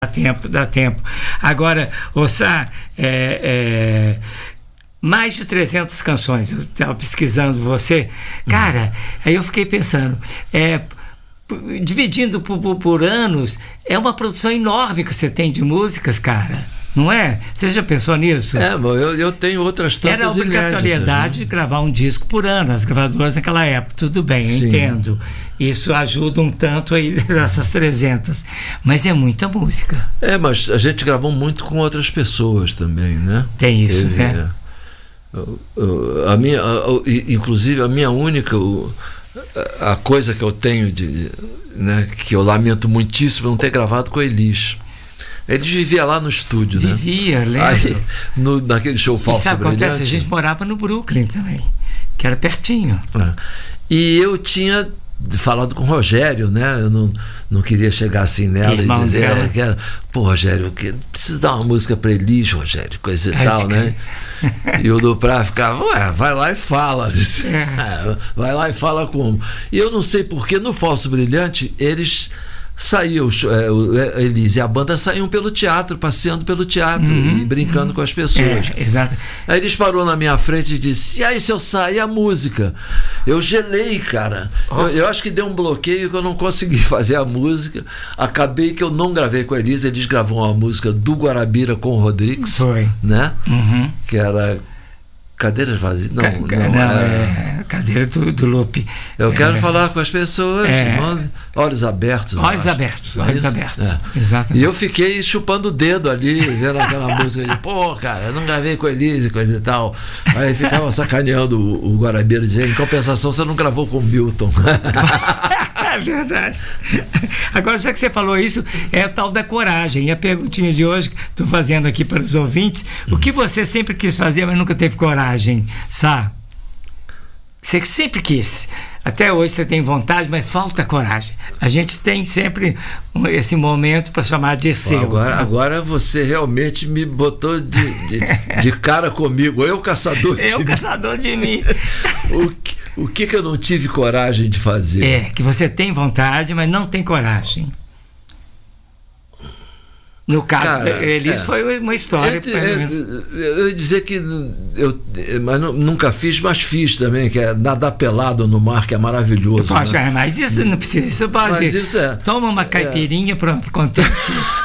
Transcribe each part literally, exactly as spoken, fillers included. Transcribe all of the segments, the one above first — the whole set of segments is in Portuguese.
Dá tempo, dá tempo. Agora, Ossá, é, é, mais de trezentas canções, eu estava pesquisando você, cara, uhum. Aí eu fiquei pensando, é, dividindo por, por, por anos, é uma produção enorme que você tem de músicas, cara, não é? Você já pensou nisso? É, eu, eu tenho outras tantas. Era a obrigatoriedade de gravar um disco por ano, as gravadoras naquela época, tudo bem, eu Sim. entendo. Isso ajuda um tanto aí dessas trezentas. Mas é muita música. É, mas a gente gravou muito com outras pessoas também, né? Tem isso, né? É. A minha, a, inclusive, a minha única... A coisa que eu tenho, de, né, que eu lamento muitíssimo, é não ter gravado com a Elis. Eles vivia lá no estúdio, vivia, né? Vivia, lembro. Aí, no, naquele show Falso e sabe o que acontece? A gente morava no Brooklyn também, que era pertinho. É. E eu tinha falado com o Rogério, né? Eu não, não queria chegar assim nela Irmão e dizer ela, que era, pô, Rogério, que preciso dar uma música para Elis, Rogério, coisa e é tal, né? E o Duprá ficava, ué, vai lá e fala. Disse, é. Vai lá e fala como. E eu não sei porque no Falso Brilhante eles saíam, é, Elis e a banda saíam pelo teatro, passeando pelo teatro uhum, e brincando uhum. com as pessoas. É, exato. Aí eles parou na minha frente e disse, e aí se eu sair a música? Eu gelei, cara. Oh. Eu, eu acho que deu um bloqueio que eu não consegui fazer a música. Acabei que eu não gravei com a Elis, eles gravou uma música do Guarabira com o Rodrigues. Foi. Né? Uhum. Que era Cadeiras Vazias. Não, Ca- não, não era... é Cadeira do, do Lupe. Eu quero é, falar com as pessoas, é, olhos abertos. Olhos abertos, olhos abertos. É. Exatamente. E eu fiquei chupando o dedo ali, vendo aquela música de, pô, cara, eu não gravei com a Elise, coisa e tal. Aí ficava sacaneando o, o Guarabira, dizendo, em compensação, você não gravou com o Milton. É verdade. Agora, já que você falou isso, é a tal da coragem. E a perguntinha de hoje, que estou fazendo aqui para os ouvintes, o que você sempre quis fazer, mas nunca teve coragem, Sá? Você sempre quis. Até hoje você tem vontade, mas falta coragem. A gente tem sempre esse momento para chamar de seu. Agora, agora você realmente me botou de, de, de cara comigo. Eu, caçador de Eu, mim. caçador de mim. O que, o que que eu não tive coragem de fazer? É, que você tem vontade, mas não tem coragem. No caso, Cara, Elis é. foi uma história. Entre, é, eu ia dizer que eu mas nunca fiz, mas fiz também, que é nadar pelado no mar, que é maravilhoso. Poxa, né? Mas isso não precisa. Isso pode. Mas isso é, Toma uma caipirinha, é. pronto, acontece isso.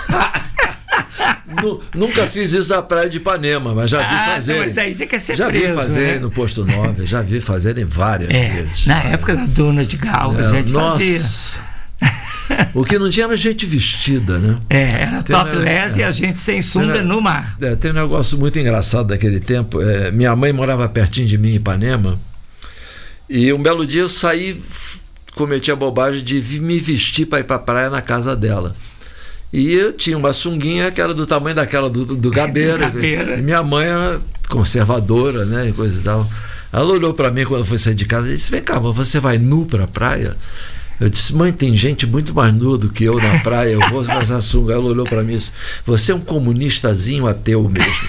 Nunca fiz isso na praia de Ipanema, mas já vi ah, fazer. Mas aí você quer ser já preso, vi fazer né? no Posto nove, já vi fazerem várias é, vezes. Na época da Duna de Galvas, é, a gente nossa. fazia. O que não tinha era gente vestida, né? É, era tem topless um, e a gente sem sunga era, no mar. É, tem um negócio muito engraçado daquele tempo. É, minha mãe morava pertinho de mim, em Ipanema, e um belo dia eu saí, cometi a bobagem de me vestir para ir para a praia na casa dela. E eu tinha uma sunguinha que era do tamanho daquela do, do Gabeira. Gabeira. E minha mãe era conservadora, né? E coisa e tal. Ela olhou para mim quando foi sair de casa e disse: vem cá, você vai nu para a praia? Eu disse: mãe, tem gente muito mais nua do que eu na praia, eu vou usar sunga. Ela olhou para mim e disse: você é um comunistazinho ateu mesmo.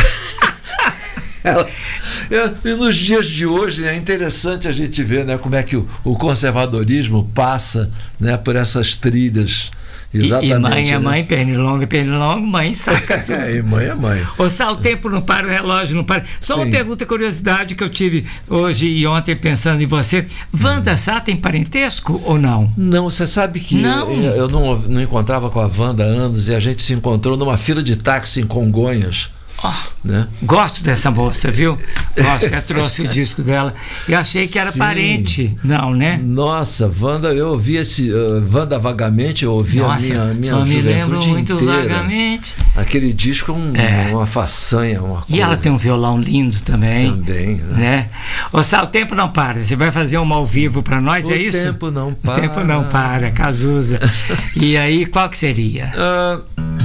Ela, e nos dias de hoje é interessante a gente ver, né, como é que o, o conservadorismo passa, né, por essas trilhas. Exatamente, e, e mãe é né? mãe, pernilongo é pernilongo, mãe saca tudo. É, e mãe é mãe. Ou só o tempo não para, o relógio não para. Só Sim. uma pergunta, curiosidade que eu tive hoje e ontem pensando em você. Wanda hum. Sá tem parentesco ou não? Não, você sabe que não. eu, eu não, não encontrava com a Wanda há anos e a gente se encontrou numa fila de táxi em Congonhas. Oh, né? Gosto dessa moça, viu? Gosto, eu trouxe o disco dela. Eu achei que era Sim. parente. Não, né? Nossa, Wanda, eu ouvi esse uh, Wanda vagamente, eu ouvi Nossa, a minha, minha só me lembro muito inteira. vagamente. Aquele disco é, um, é uma façanha, uma coisa. E ela tem um violão lindo também. Também, né? né? Ô, Sá, o tempo não para. Você vai fazer uma ao vivo para nós, o é isso? O tempo não para. O tempo não para, Cazuza. E aí, qual que seria? Uh...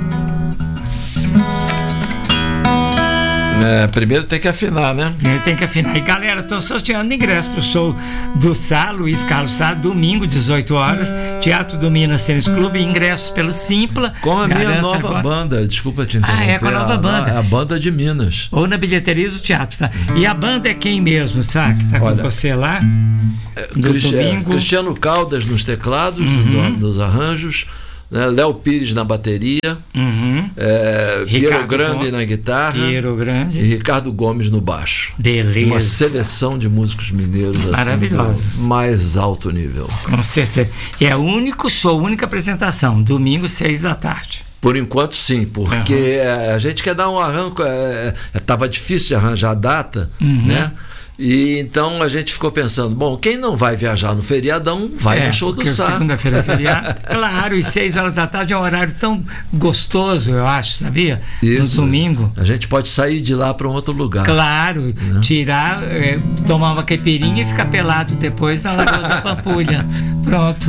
É, primeiro tem que afinar, né? Primeiro tem que afinar. E galera, estou sorteando ingresso para o show do Sá, Luiz Carlos Sá, domingo, dezoito horas, Teatro do Minas Tênis Clube, ingressos pelo Simpla. Com a minha nova agora. banda, desculpa te interromper. Ah, é com a nova a, banda. A, a banda de Minas. Ou na bilheteria do teatro, tá? E a banda é quem mesmo, Sá, que tá Olha, com você lá? No Cristi- domingo. Cristiano Caldas nos teclados, uhum. do, dos arranjos. né? Léo Pires na bateria, uhum. é, Piero Grande Gomes, na guitarra Piero Grande. e Ricardo Gomes no baixo. Beleza. Uma seleção de músicos mineiros maravilhosa, assim, do mais alto nível. Com certeza. E é o único show, única apresentação, domingo, seis da tarde. Por enquanto, sim, porque uhum. a gente quer dar um arranco. Estava é, difícil de arranjar a data, uhum. né? E então a gente ficou pensando, bom, quem não vai viajar no feriadão, vai é, no show do Sá. Segunda-feira é feriado. Claro, e seis horas da tarde é um horário tão gostoso, eu acho, sabia? Isso. No domingo. A gente pode sair de lá para um outro lugar. Claro, né? Tirar, é, tomar uma caipirinha e ficar pelado depois na Lagoa da Pampulha. Pronto.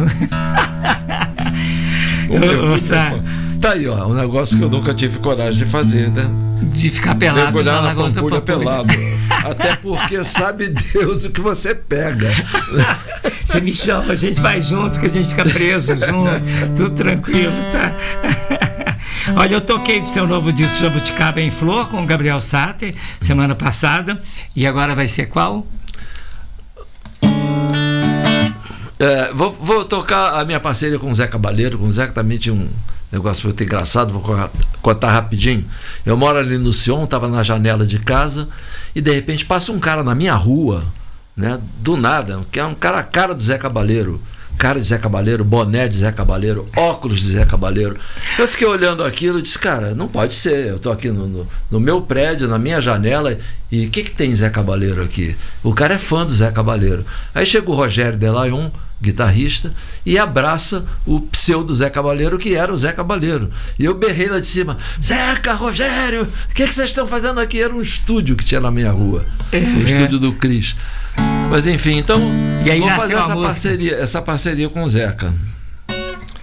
o, o Sá. Tá aí, ó, um negócio que eu nunca tive coragem de fazer, né? De ficar pelado mergulhar na na Lagoa Pampulha, da Pampulha. pelado. Até porque sabe Deus o que você pega. Você me chama, a gente vai junto, que a gente fica preso junto, tudo tranquilo, tá? Olha, eu toquei do seu novo disco Jabuticaba em Flor com o Gabriel Sater semana passada, e agora vai ser qual? É, vou, vou tocar a minha parceria com o Zé Cabaleiro, com o Zé, que também tinha um negócio muito engraçado, vou contar rapidinho. Eu moro ali no Sion, estava na janela de casa e de repente passa um cara na minha rua, né, do nada, que é um cara, a cara do Zé Cabaleiro, cara de Zé Cabaleiro, boné de Zé Cabaleiro, óculos de Zé Cabaleiro. Eu fiquei olhando aquilo e disse, cara, não pode ser, eu estou aqui no, no, no meu prédio, na minha janela, e o que que tem Zé Cabaleiro aqui? O cara é fã do Zé Cabaleiro. Aí chega o Rogério Delayon, guitarrista, e abraça o pseudo Zé Cabaleiro, que era o Zé Cabaleiro. E eu berrei lá de cima, Zeca, Rogério, o que que vocês estão fazendo aqui? Era um estúdio que tinha na minha rua, é, o estúdio do Cris. Mas enfim, então e aí vou fazer essa parceria, essa parceria com o Zeca.